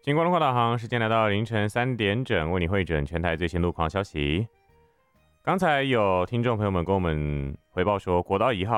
经过龙华导航，时间来到凌晨3点整，为你汇整全台最新路况消息。刚才有听众朋友们跟我们回报说，国道1号